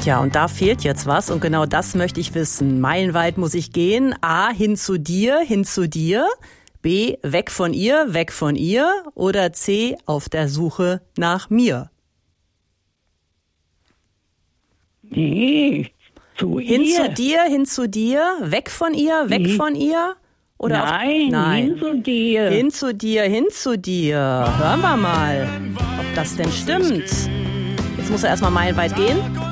Tja, und da fehlt jetzt was und genau das möchte ich wissen. Meilenweit muss ich gehen. A, hin zu dir, B, weg von ihr, oder C, auf der Suche nach mir. Nee, hin zu dir, weg von ihr, oder Nein, hin zu dir. Hören wir mal, ob das denn stimmt. Jetzt muss er erstmal meilenweit gehen.